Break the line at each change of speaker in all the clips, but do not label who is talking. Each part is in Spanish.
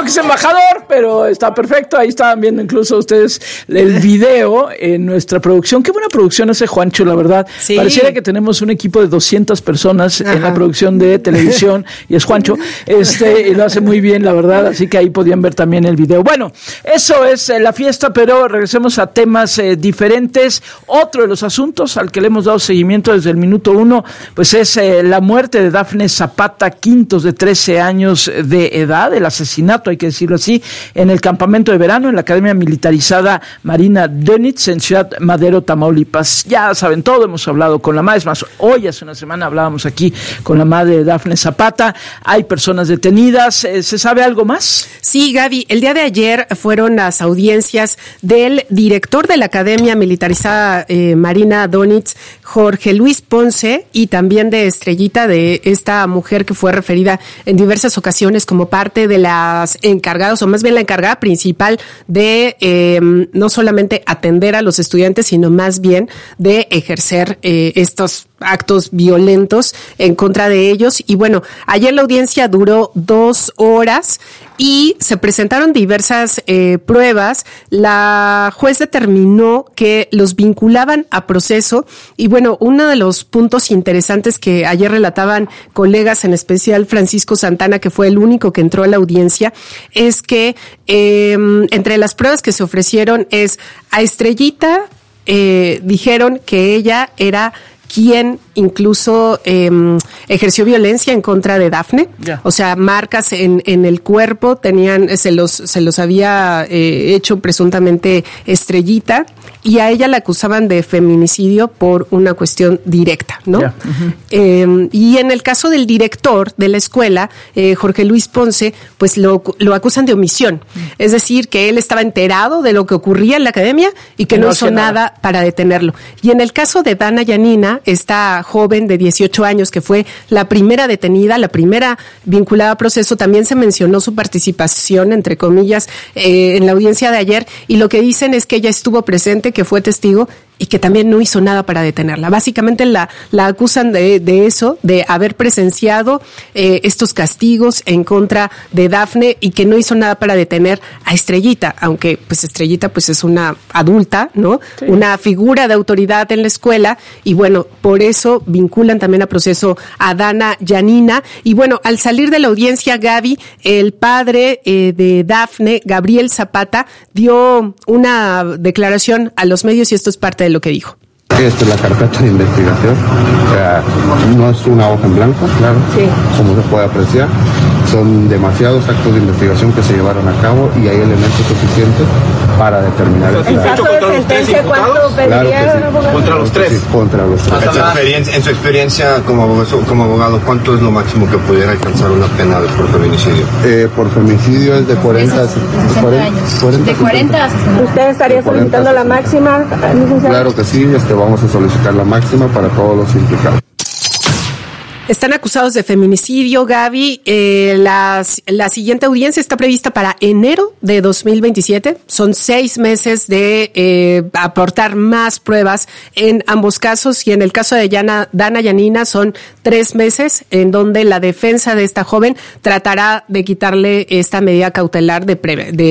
que es embajador, pero está perfecto. Ahí estaban viendo incluso ustedes el video en nuestra producción. Qué buena producción hace Juancho, la verdad. Sí. Pareciera que tenemos un equipo de 200 personas en la producción de televisión y es Juancho. Y lo hace muy bien, la verdad. Así que ahí podían ver también el video. Bueno, eso es la fiesta, pero regresemos a temas diferentes. Otro de los asuntos al que le hemos dado seguimiento desde el minuto 1, pues es la muerte de Dafne Zapata Quintos, de 13 años de edad, el asesinato, hay que decirlo así, en el campamento de verano en la Academia Militarizada Marina Dönitz en Ciudad Madero, Tamaulipas. Ya saben todo, hemos hablado con la madre, es más, hoy hace una semana hablábamos aquí con la madre de Dafne Zapata. Hay personas detenidas, ¿se sabe algo más?
Sí, Gaby, el día de ayer fueron las audiencias del director de la Academia Militarizada Marina Dönitz, Jorge Luis Ponce, y también de Estrellita, de esta mujer que fue referida en diversas ocasiones como parte de las encargadas, o más bien la encargada principal de no solamente atender a los estudiantes, sino más bien de ejercer estos actos violentos en contra de ellos. Y bueno, ayer la audiencia duró 2 horas y se presentaron diversas pruebas. La juez determinó que los vinculaban a proceso y bueno, uno de los puntos interesantes que ayer relataban colegas, en especial Francisco Santana, que fue el único que entró a la audiencia, es que entre las pruebas que se ofrecieron es a Estrellita, dijeron que ella era quien incluso ejerció violencia en contra de Dafne, o sea, marcas en el cuerpo se los había hecho presuntamente Estrellita, y a ella la acusaban de feminicidio por una cuestión directa, ¿no? Y en el caso del director de la escuela, Jorge Luis Ponce, pues lo acusan de omisión, es decir, que él estaba enterado de lo que ocurría en la academia y que no hizo nada para detenerlo. Y en el caso de Dana Yanina, esta joven de 18 años que fue la primera detenida, la primera vinculada a proceso, también se mencionó su participación, entre comillas, en la audiencia de ayer, y lo que dicen es que ella estuvo presente, que fue testigo y que también no hizo nada para detenerla. Básicamente la acusan de eso, de haber presenciado estos castigos en contra de Dafne y que no hizo nada para detener a Estrellita, aunque pues Estrellita pues es una adulta, ¿no? Sí. Una figura de autoridad en la escuela, y bueno, por eso vinculan también a proceso a Dana Yanina. Y bueno, al salir de la audiencia, Gaby, el padre de Dafne, Gabriel Zapata, dio una declaración a los medios y esto es parte de lo que dijo.
Esta es la carpeta de investigación, o sea, no es una hoja en blanco, claro, sí, como se puede apreciar. Son demasiados actos de investigación que se llevaron a cabo y hay elementos suficientes para determinar el
caso de sentencia. ¿Cuánto pedirían?
Claro, contra los tres. Sí, contra los tres.
En su experiencia como abogado, ¿cuánto es lo máximo que pudiera alcanzar una pena por feminicidio?
Por feminicidio es de 40 a 60 años.
¿De 40 a 60? ¿Usted estaría solicitando la máxima, licenciado?
Claro que sí, vamos a solicitar la máxima para todos los implicados.
Están acusados de feminicidio, Gaby. La siguiente audiencia está prevista para enero de 2027. Son 6 meses de aportar más pruebas en ambos casos, y en el caso de Dana Yanina son 3 meses en donde la defensa de esta joven tratará de quitarle esta medida cautelar de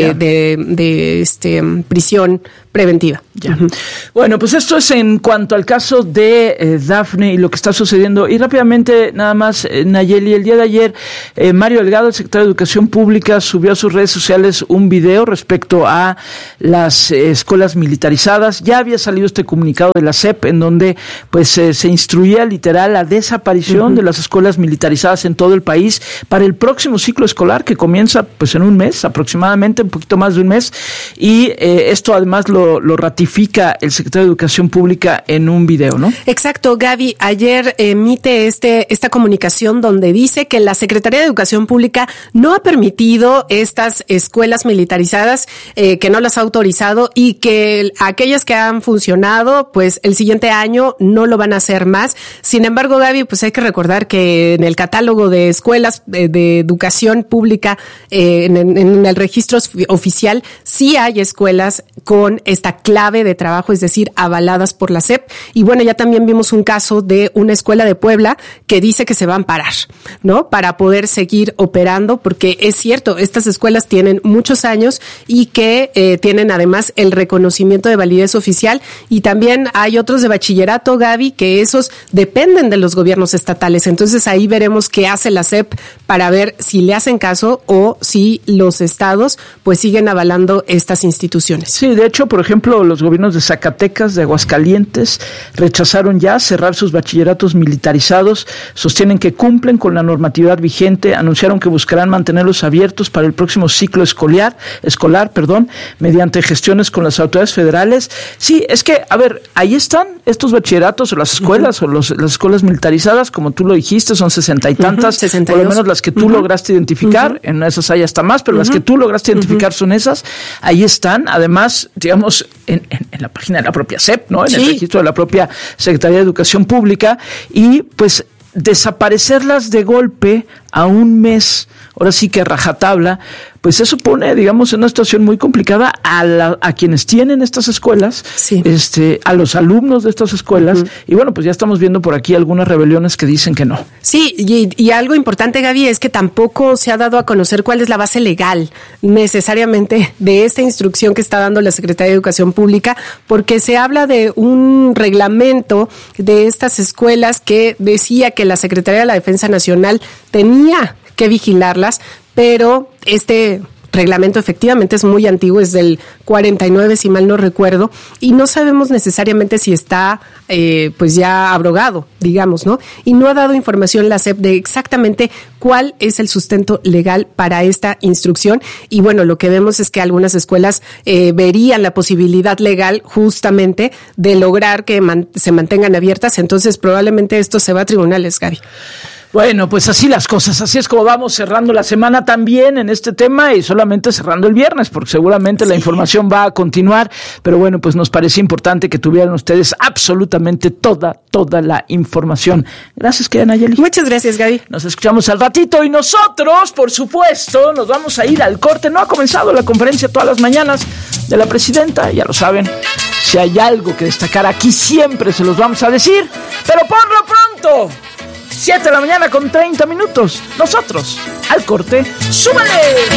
prisión preventiva.
Ya. Bueno, pues esto es en cuanto al caso de Dafne y lo que está sucediendo. Y rápidamente, nada más, Nayeli, el día de ayer, Mario Delgado, el secretario de Educación Pública, subió a sus redes sociales un video respecto a las escuelas militarizadas. Ya había salido este comunicado de la SEP en donde pues se instruía literal la desaparición de las escuelas militarizadas en todo el país para el próximo ciclo escolar que comienza pues en un mes, aproximadamente, un poquito más de un mes. Y esto además lo ratifica el secretario de Educación Pública en un video, ¿no?
Exacto, Gaby. Ayer emite esta comunicación donde dice que la Secretaría de Educación Pública no ha permitido estas escuelas militarizadas, que no las ha autorizado, y que aquellas que han funcionado, pues el siguiente año no lo van a hacer más. Sin embargo, Gaby, pues hay que recordar que en el catálogo de escuelas de educación pública, en el registro oficial, sí hay escuelas con esta clave de trabajo, es decir, avaladas por la SEP. Y bueno, ya también vimos un caso de una escuela de Puebla que dice que se van a parar, ¿no? Para poder seguir operando, porque es cierto, estas escuelas tienen muchos años y que tienen además el reconocimiento de validez oficial, y también hay otros de bachillerato, Gaby, que esos dependen de los gobiernos estatales. Entonces ahí veremos qué hace la SEP para ver si le hacen caso o si los estados pues siguen avalando estas instituciones.
Sí, de hecho, por ejemplo, los gobiernos de Zacatecas, de Aguascalientes, rechazaron ya cerrar sus bachilleratos militarizados, sostienen que cumplen con la normatividad vigente, anunciaron que buscarán mantenerlos abiertos para el próximo ciclo escolar, mediante gestiones con las autoridades federales. Sí, es que, a ver, ahí están estos bachilleratos o las escuelas o las escuelas militarizadas, como tú lo dijiste, son 60 y tantas, 62. Por lo menos las que tú lograste identificar, en esas hay hasta más, pero las que tú lograste identificar son esas, ahí están, además, digamos, en la página de la propia SEP, ¿no? En el registro de la propia Secretaría de Educación Pública, y pues desaparecerlas de golpe a un mes, ahora sí que a rajatabla, pues eso pone, digamos, en una situación muy complicada a quienes tienen estas escuelas, a los alumnos de estas escuelas, y bueno, pues ya estamos viendo por aquí algunas rebeliones que dicen que no.
Sí, y algo importante, Gaby, es que tampoco se ha dado a conocer cuál es la base legal necesariamente de esta instrucción que está dando la Secretaría de Educación Pública, porque se habla de un reglamento de estas escuelas que decía que la Secretaría de la Defensa Nacional tenía que vigilarlas, pero este reglamento efectivamente es muy antiguo, es del 49, si mal no recuerdo, y no sabemos necesariamente si está pues ya abrogado, digamos, ¿no? Y no ha dado información la SEP de exactamente cuál es el sustento legal para esta instrucción, y bueno, lo que vemos es que algunas escuelas verían la posibilidad legal justamente de lograr que se mantengan abiertas, entonces probablemente esto se va a tribunales, Gaby.
Bueno, pues así las cosas, así es como vamos cerrando la semana también en este tema, y solamente cerrando el viernes, porque seguramente la información va a continuar, pero bueno, pues nos parece importante que tuvieran ustedes absolutamente toda la información. Gracias, querida Nayeli.
Muchas gracias, Gaby.
Nos escuchamos al ratito, y nosotros, por supuesto, nos vamos a ir al corte. No ha comenzado la conferencia todas las mañanas de la presidenta, ya lo saben. Si hay algo que destacar aquí, siempre se los vamos a decir, pero por lo pronto, 7 de la mañana con 30 minutos. Nosotros, al corte, ¡súbale!